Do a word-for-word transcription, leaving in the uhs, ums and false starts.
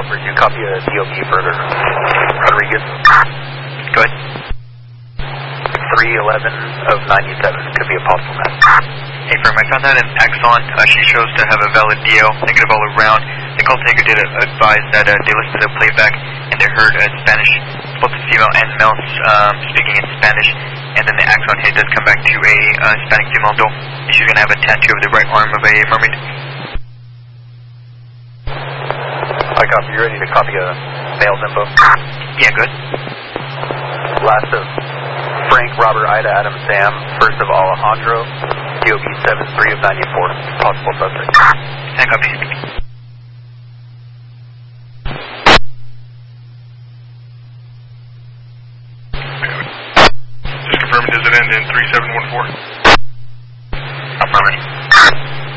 Alfred, you copy a D O B further. Rodriguez. Go ahead. three eleven of ninety-seven could be a possible match. Hey, firm, I found that in Axon. Uh, she shows to have a valid D O, negative all around. The call taker did advise that uh, they listened to the playback and they heard uh, Spanish, both the female and male um, speaking in Spanish. And then the Axon hit does come back to a uh, Hispanic female though. And she's going to have a tattoo of the right arm of a mermaid. I copy. You ready to copy a male's info? Yeah, good. Last of Frank, Robert, Ida, Adam, Sam. First of Alejandro. D O B seven three of ninety-four. Possible suspect. And copy. Just confirming, does it end in three seven one four? Affirmative.